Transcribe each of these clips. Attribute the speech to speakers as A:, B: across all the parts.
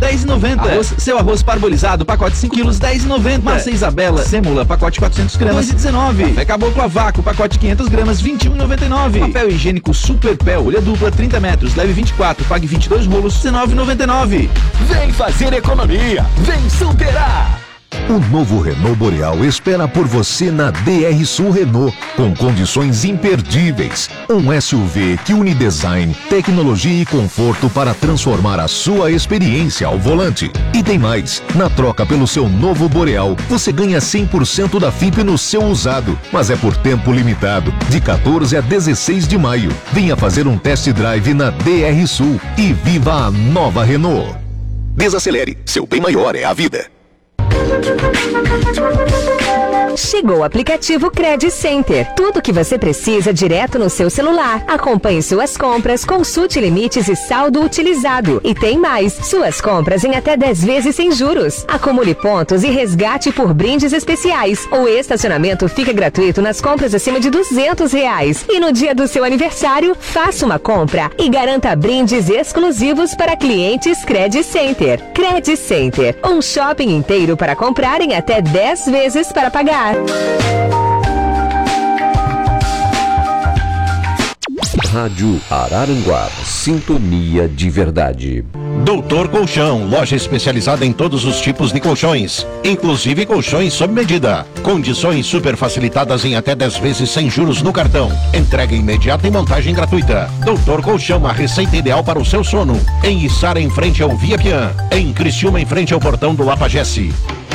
A: 10,90. Seu arroz parbolizado, pacote 5 quilos, 10,90. Massa Isabela, sêmula, pacote 400 gramas, 2,19. Café Caboclo a vácuo, pacote 500 gramas, 21,99. Papel higiênico Super Pel, folha dupla, 30 metros, leve 24, pague 22 rolos, 19,99.
B: Vem fazer economia, vem superar!
C: O novo Renault Boreal espera por você na DR Sul Renault, com condições imperdíveis. Um SUV que une design, tecnologia e conforto para transformar a sua experiência ao volante. E tem mais, na troca pelo seu novo Boreal, você ganha 100% da FIP no seu usado, mas é por tempo limitado, de 14 a 16 de maio. Venha fazer um test drive na DR Sul e viva a nova Renault.
D: Desacelere, seu bem maior é a vida.
E: Chegou o aplicativo Credit Center. Tudo o que você precisa direto no seu celular. Acompanhe suas compras, consulte limites e saldo utilizado. E tem mais, suas compras em até 10 vezes sem juros. Acumule pontos e resgate por brindes especiais. O estacionamento fica gratuito nas compras acima de R$200. E no dia do seu aniversário, faça uma compra e garanta brindes exclusivos para clientes Credit Center. Credit Center, um shopping inteiro para comprar em até 10 vezes para pagar.
F: Rádio Araranguá, sintonia de verdade.
G: Doutor Colchão, loja especializada em todos os tipos de colchões, inclusive colchões sob medida. Condições super facilitadas em até 10 vezes sem juros no cartão. Entrega imediata e montagem gratuita. Doutor Colchão, a receita ideal para o seu sono. Em Içara, em frente ao Via Pian. Em Criciúma, em frente ao portão do Lapagesse.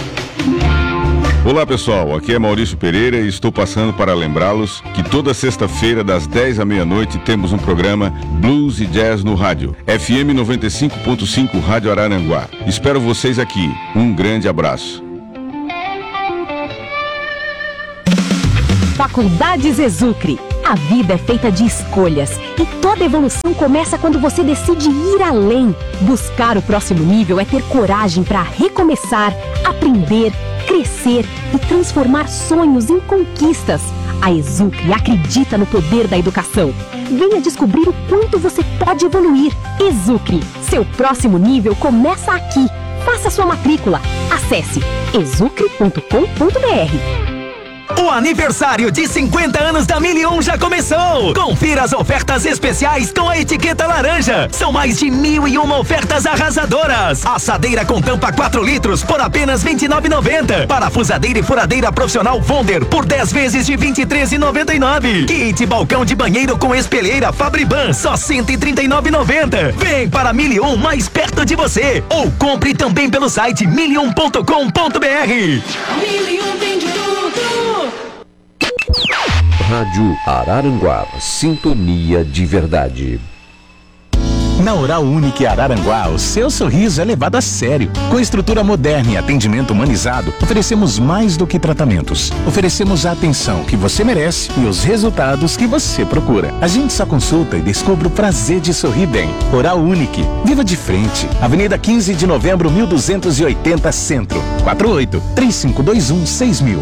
H: Olá pessoal, aqui é Maurício Pereira e estou passando para lembrá-los que toda sexta-feira das 10 à meia-noite temos um programa Blues e Jazz no rádio, FM 95.5 Rádio Araranguá. Espero vocês aqui, um grande abraço.
I: Faculdades Exucre. A vida é feita de escolhas e toda evolução começa quando você decide ir além. Buscar o próximo nível é ter coragem para recomeçar, aprender, crescer e transformar sonhos em conquistas. A Exucre acredita no poder da educação. Venha descobrir o quanto você pode evoluir. Exucre, seu próximo nível começa aqui. Faça sua matrícula. Acesse exucre.com.br.
B: O aniversário de 50 anos da 1001 já começou! Confira as ofertas especiais com a etiqueta laranja. São mais de 1.001 ofertas arrasadoras. Assadeira com tampa 4 litros por apenas R$ 29,90. Parafusadeira e furadeira profissional Wonder por 10 vezes de R$ 23,99. Kit balcão de banheiro com espelheira Fabriban só R$ 139,90. Vem para 1001 mais perto de você. Ou compre também pelo site 1001.com.br.
J: 1001 tem de tudo!
F: Rádio Araranguá, sintonia de verdade.
K: Na Oral Unique Araranguá, o seu sorriso é levado a sério. Com estrutura moderna e atendimento humanizado, oferecemos mais do que tratamentos. Oferecemos a atenção que você merece e os resultados que você procura. A gente só consulta e descobre o prazer de sorrir bem. Oral Unique, viva de frente. Avenida 15 de novembro, 1280 Centro. 48-3521-6000.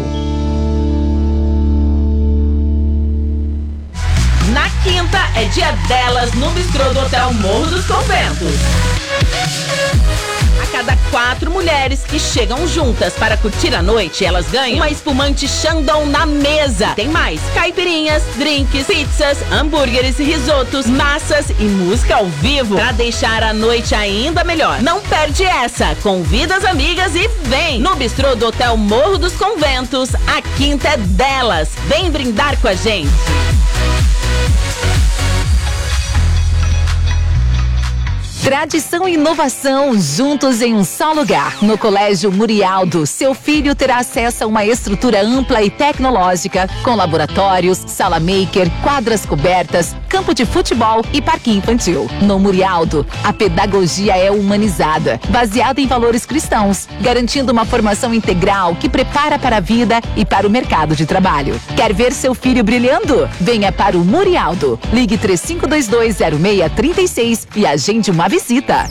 J: Na quinta é dia delas no bistrô do Hotel Morro dos Conventos. A cada 4 mulheres que chegam juntas para curtir a noite, elas ganham uma espumante Chandon na mesa. Tem mais caipirinhas, drinks, pizzas, hambúrgueres, risotos, massas e música ao vivo para deixar a noite ainda melhor. Não perde essa, convida as amigas e vem! No bistrô do Hotel Morro dos Conventos, a quinta é delas. Vem brindar com a gente!
L: Tradição e inovação juntos em um só lugar. No Colégio Murialdo, seu filho terá acesso a uma estrutura ampla e tecnológica, com laboratórios, sala maker, quadras cobertas, campo de futebol e parque infantil. No Murialdo, a pedagogia é humanizada, baseada em valores cristãos, garantindo uma formação integral que prepara para a vida e para o mercado de trabalho. Quer ver seu filho brilhando? Venha para o Murialdo. Ligue 35220636 e agende uma visita.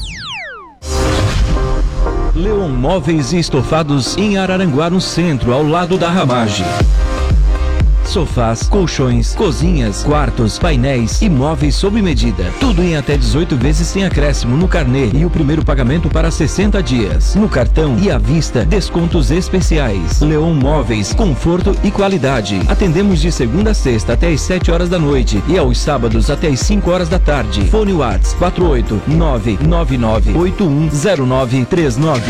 M: Leon Móveis e Estofados em Araranguá, no centro, ao lado da Ramage. sofás, colchões, cozinhas, quartos, painéis e móveis sob medida. Tudo em até 18 vezes sem acréscimo no carnê e o primeiro pagamento para 60 dias. No cartão e à vista, descontos especiais. Leon Móveis, conforto e qualidade. Atendemos de segunda a sexta até às 7 horas da noite e aos sábados até às 5 horas da tarde. Fone WhatsApp 48999810939.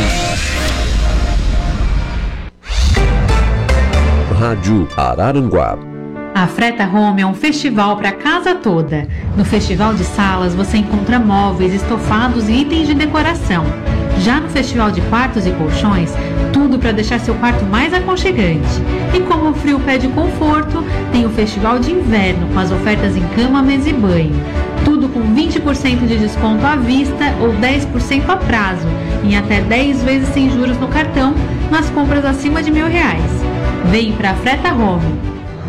F: Rádio Araranguá.
N: A Freta Home é um festival para casa toda. No Festival de Salas você encontra móveis, estofados e itens de decoração. Já no Festival de Quartos e Colchões, tudo para deixar seu quarto mais aconchegante. E como o frio pede conforto, tem o Festival de Inverno com as ofertas em cama, mesa e banho. Tudo com 20% de desconto à vista ou 10% a prazo, em até 10 vezes sem juros no cartão, nas compras acima de R$1.000. Vem pra Freta Home.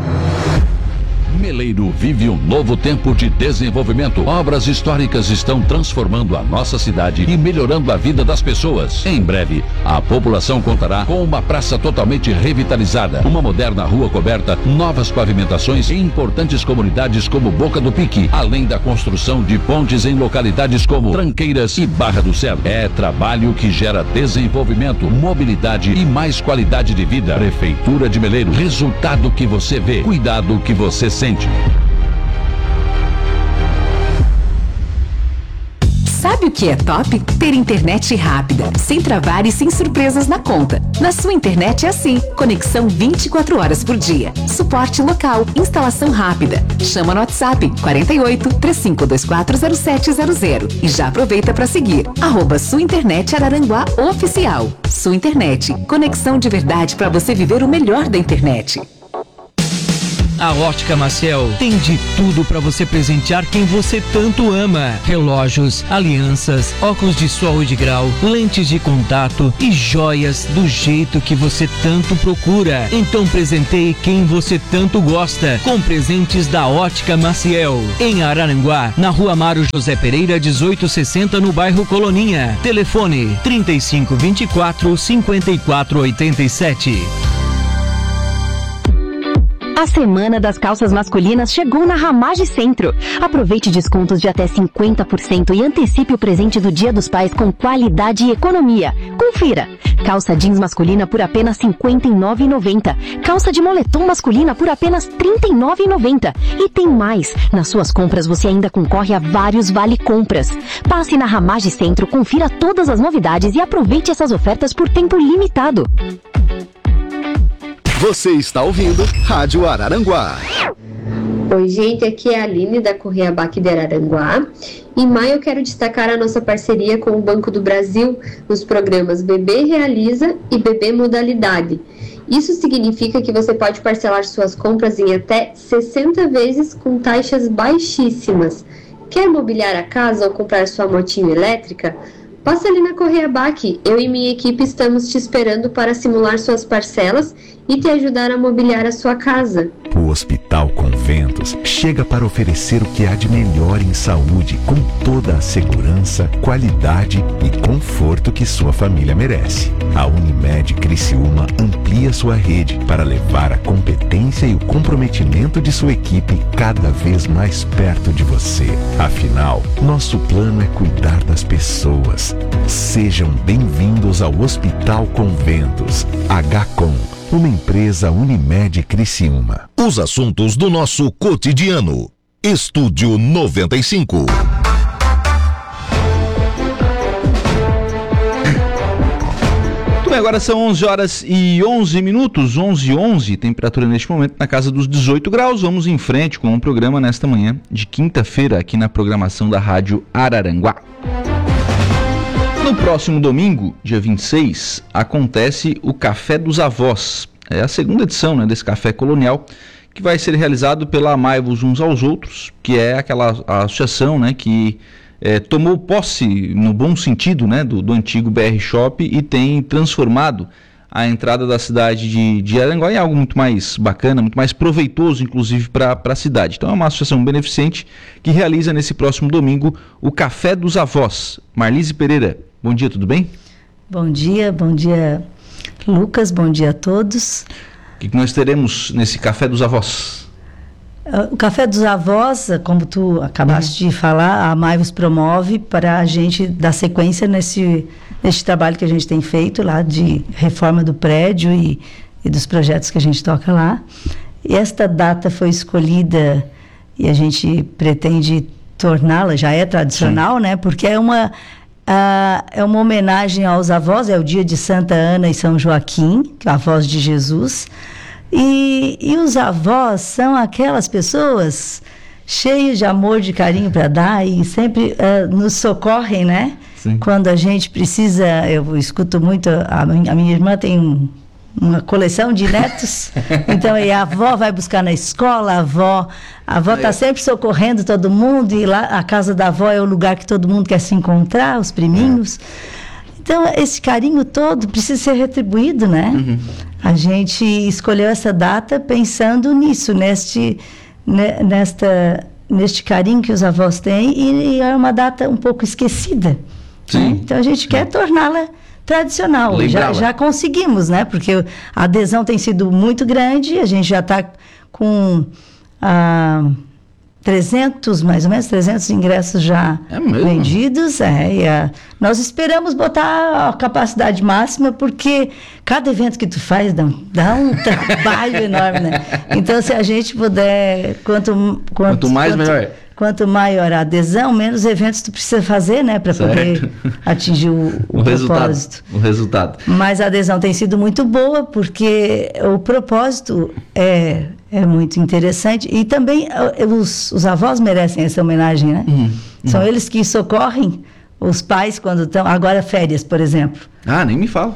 O: Meleiro vive um novo tempo de desenvolvimento. Obras históricas estão transformando a nossa cidade e melhorando a vida das pessoas. Em breve, a população contará com uma praça totalmente revitalizada, uma moderna rua coberta, novas pavimentações e importantes comunidades como Boca do Pique, além da construção de pontes em localidades como Tranqueiras e Barra do Céu. É trabalho que gera desenvolvimento, mobilidade e mais qualidade de vida. Prefeitura de Meleiro, resultado que você vê, cuidado que você sente.
L: Sabe o que é top? Ter internet rápida, sem travar e sem surpresas na conta. Na sua internet é assim, conexão 24 horas por dia, suporte local, instalação rápida. Chama no WhatsApp 48 3524 0700 e já aproveita para seguir @Sua Internet Araranguá Oficial. Sua Internet, conexão de verdade para você viver o melhor da internet.
M: A Ótica Maciel tem de tudo para você presentear quem você tanto ama. Relógios, alianças, óculos de sol e de grau, lentes de contato e joias do jeito que você tanto procura. Então presenteie quem você tanto gosta com presentes da Ótica Maciel. Em Araranguá, na Rua Amaro José Pereira, 1860, no bairro Coloninha. Telefone 3524 5487.
I: A Semana das Calças Masculinas chegou na Ramage Centro. Aproveite descontos de até 50% e antecipe o presente do Dia dos Pais com qualidade e economia. Confira! Calça jeans masculina por apenas R$ 59,90. Calça de moletom masculina por apenas R$ 39,90. E tem mais! Nas suas compras você ainda concorre a vários vale-compras. Passe na Ramage Centro, confira todas as novidades e aproveite essas ofertas por tempo limitado.
D: Você está ouvindo Rádio Araranguá.
P: Oi, gente, aqui é a Aline da Correia Bac de Araranguá. Em maio eu quero destacar a nossa parceria com o Banco do Brasil nos programas Bebê Realiza e Bebê Modalidade. Isso significa que você pode parcelar suas compras em até 60 vezes com taxas baixíssimas. Quer mobiliar a casa ou comprar sua motinho elétrica? Passa ali na Correia Bac, eu e minha equipe estamos te esperando para simular suas parcelas e te ajudar a mobiliar a sua casa.
Q: O Hospital Conventos chega para oferecer o que há de melhor em saúde, com toda a segurança, qualidade e conforto que sua família merece. A Unimed Criciúma amplia sua rede para levar a competência e o comprometimento de sua equipe cada vez mais perto de você. Afinal, nosso plano é cuidar das pessoas. Sejam bem-vindos ao Hospital Conventos. HCOM, uma empresa Unimed Criciúma.
C: Os assuntos do nosso cotidiano. Estúdio 95.
A: Muito bem, agora são 11 horas e 11 minutos, 11h11, temperatura neste momento na casa dos 18 graus. Vamos em frente com um programa nesta manhã de quinta-feira aqui na programação da Rádio Araranguá. No próximo domingo, dia 26, acontece o Café dos Avós. É a segunda edição, né, desse café colonial, que vai ser realizado pela Amai-vos Uns aos Outros, que é aquela associação, né, que tomou posse, no bom sentido, né, do antigo BR Shop e tem transformado a entrada da cidade de Araranguá em algo muito mais bacana, muito mais proveitoso, inclusive, para a cidade. Então é uma associação beneficente que realiza nesse próximo domingo o Café dos Avós. Marlise Pereira, bom dia, tudo bem?
R: Bom dia Lucas, bom dia a todos.
A: que nós teremos nesse Café dos Avós?
R: O Café dos Avós, como tu acabaste de falar, a Maivos promove para a gente dar sequência nesse trabalho que a gente tem feito lá de reforma do prédio e dos projetos que a gente toca lá. E esta data foi escolhida e a gente pretende torná-la, já é tradicional, né? Porque é uma homenagem aos avós, é o dia de Santa Ana e São Joaquim, avós de Jesus. E os avós são aquelas pessoas cheias de amor, de carinho para dar e sempre nos socorrem, né? Sim. Quando a gente precisa, eu escuto muito, a minha irmã tem uma coleção de netos, então a avó vai buscar na escola, a avó está sempre socorrendo todo mundo, e lá a casa da avó é o lugar que todo mundo quer se encontrar, os priminhos. Então, esse carinho todo precisa ser retribuído, né? Uhum. A gente escolheu essa data pensando nisso, neste carinho que os avós têm, e é uma data um pouco esquecida. Sim. Né? Então, a gente quer torná-la tradicional. Já conseguimos, né? Porque a adesão tem sido muito grande, a gente já está com 300, mais ou menos, 300 ingressos já vendidos. Nós esperamos botar a capacidade máxima, porque cada evento que tu faz dá um trabalho enorme, né? Então, se a gente puder, quanto mais, melhor. Quanto maior a adesão, menos eventos tu precisa fazer, né? Para poder atingir o propósito.
A: O resultado.
R: Mas a adesão tem sido muito boa, porque o propósito é muito interessante. E também os avós merecem essa homenagem, né? São eles que socorrem os pais quando estão... Agora, férias, por exemplo.
A: Nem me fala.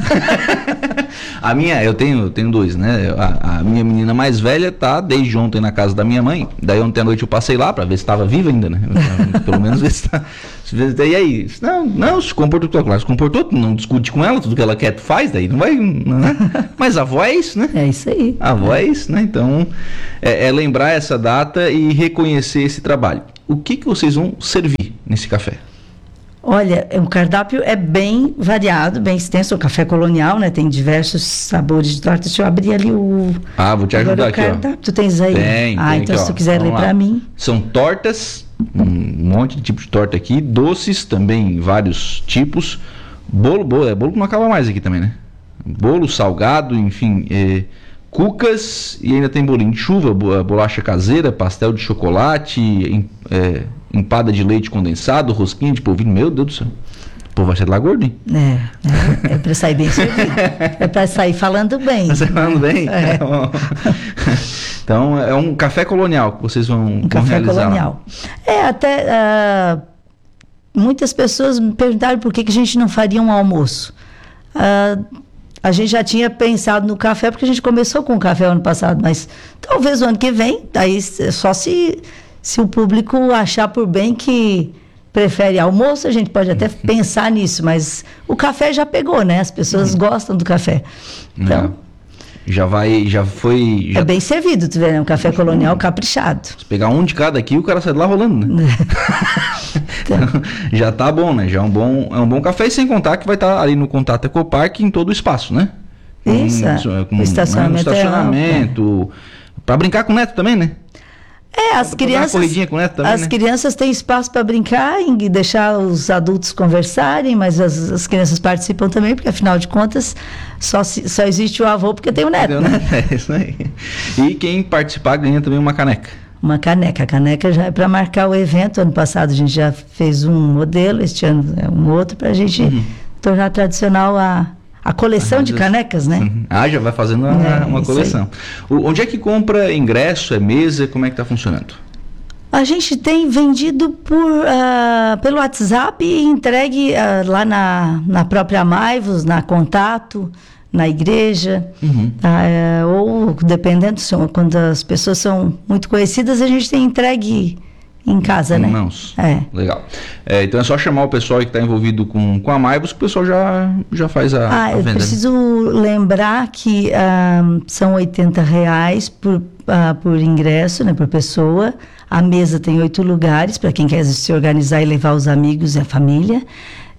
A: Eu tenho dois, né? A minha menina mais velha tá desde ontem na casa da minha mãe. Daí ontem à noite eu passei lá para ver se estava viva ainda, né? Pelo menos ver se tá... E aí? Não, se comportou, claro, se comportou, tu não discute com ela, tudo que ela quer tu faz, daí não vai... Né? Mas a avó é isso, né?
R: É isso aí.
A: A avó é isso, né? Então, é lembrar essa data e reconhecer esse trabalho. O que vocês vão servir nesse café?
R: Olha, o cardápio é bem variado, bem extenso. O café colonial, né? Tem diversos sabores de torta. Deixa eu abrir ali o...
A: vou te ajudar aqui, ó.
R: Tu tens aí?
A: Tem
R: então
A: aqui,
R: se tu quiser ler para mim.
A: São tortas, um monte de tipo de torta aqui. Doces também, vários tipos. Bolo que não acaba mais aqui também, né? Bolo, salgado, enfim... cucas, e ainda tem bolinho de chuva, bolacha caseira, pastel de chocolate, empada de leite condensado, rosquinha de polvilho. Meu Deus do céu, o povo vai sair lá gordo, hein?
R: É para sair bem servido. É para sair falando bem.
A: Falando bem? Então, é um café colonial que vocês vão
R: café
A: realizar.
R: Colonial. Muitas pessoas me perguntaram por que a gente não faria um almoço. A gente já tinha pensado no café, porque a gente começou com o café ano passado, mas talvez o ano que vem, daí só se o público achar por bem que prefere almoço, a gente pode até pensar nisso, mas o café já pegou, né? As pessoas gostam do café. Então, é bem servido, tu vê, né? Um café colonial caprichado.
A: Se pegar um de cada aqui, o cara sai de lá rolando, né? Então, já tá bom, né? Já é um bom café, e sem contar que vai estar ali no Contato Ecopark em todo o espaço, né?
R: Com
A: estacionamento. Para brincar com o neto também, né?
R: As crianças têm espaço para brincar e deixar os adultos conversarem, mas as crianças participam também, porque afinal de contas só existe o avô porque tem o neto, né?
A: É isso aí. E quem participar ganha também uma caneca.
R: Uma caneca. A caneca já é para marcar o evento. Ano passado a gente já fez um modelo, este ano é um outro, para a gente tornar tradicional a coleção de canecas, né?
A: Já vai fazendo uma coleção. Onde é que compra ingresso? É mesa? Como é que está funcionando?
R: A gente tem vendido pelo WhatsApp e entregue lá na própria Maivos, na Contato, na igreja. Ou, dependendo, quando as pessoas são muito conhecidas, a gente tem entregue em casa, né?
A: Mãos. Legal. Então é só chamar o pessoal que está envolvido com a Maivos, que o pessoal já faz a venda.
R: Eu preciso lembrar que são R$80 por ingresso, né, por pessoa. A mesa tem 8 lugares para quem quer se organizar e levar os amigos e a família.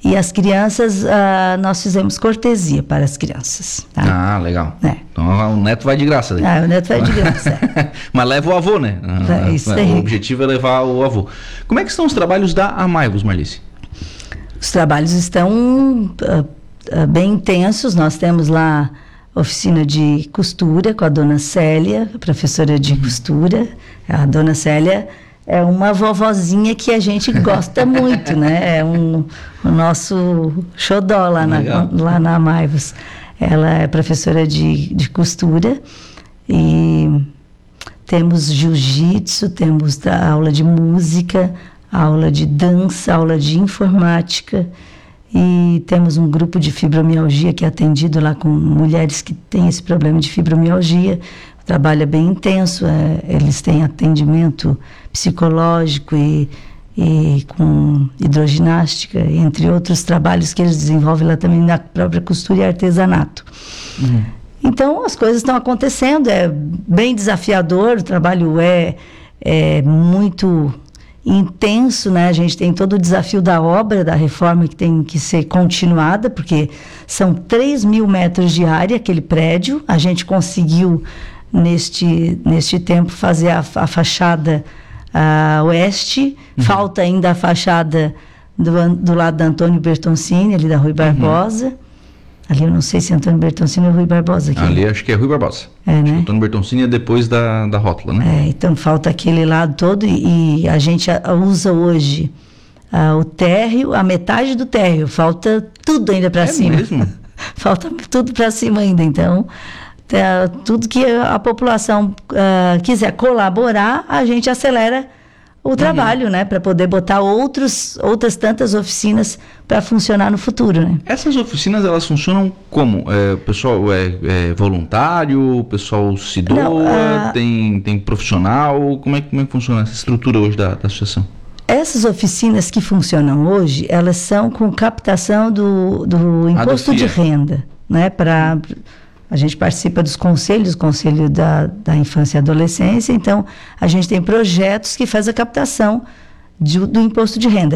R: E as crianças, nós fizemos cortesia para as crianças. Tá?
A: Ah, legal. Então o neto vai de graça. Daí.
R: O neto vai de graça.
A: Mas leva o avô, né?
R: Isso aí.
A: O objetivo é levar o avô. Como é que estão os trabalhos da Amaivos, Marlice?
R: Os trabalhos estão bem intensos. Nós temos lá oficina de costura com a dona Célia, professora de costura. A dona Célia é uma vovozinha que a gente gosta muito, né? É o nosso xodó lá na Amaivos. Ela é professora de costura e temos jiu-jitsu, temos aula de música, aula de dança, aula de informática e temos um grupo de fibromialgia que é atendido lá com mulheres que têm esse problema de fibromialgia. O trabalho é bem intenso, eles têm atendimento psicológico e com hidroginástica, entre outros trabalhos que eles desenvolvem lá também na própria costura e artesanato. Então, as coisas estão acontecendo, é bem desafiador, o trabalho é muito intenso, né? A gente tem todo o desafio da obra, da reforma que tem que ser continuada, porque são 3.000 metros de área aquele prédio, a gente conseguiu neste tempo fazer a fachada oeste, falta ainda a fachada do lado da Antônio Bertoncini, ali da Rui Barbosa. Ali eu não sei se é Antônio Bertoncini ou Rui Barbosa. Aqui.
A: Ali acho que é Rui Barbosa.
R: Né?
A: Antônio Bertoncini é depois da rótula, né?
R: Então falta aquele lado todo e a gente usa hoje o térreo, a metade do térreo, falta tudo ainda para cima.
A: Mesmo?
R: Falta tudo para cima ainda, então tudo que a população quiser colaborar, a gente acelera o trabalho, né, para poder botar outras tantas oficinas para funcionar no futuro, né?
A: Essas oficinas, elas funcionam como? O pessoal é voluntário, o pessoal se doa, tem profissional, como é que funciona essa estrutura hoje da associação?
R: Essas oficinas que funcionam hoje, elas são com captação do imposto de renda, né, a gente participa dos conselhos, o Conselho da Infância e Adolescência, então a gente tem projetos que fazem a captação do imposto de renda.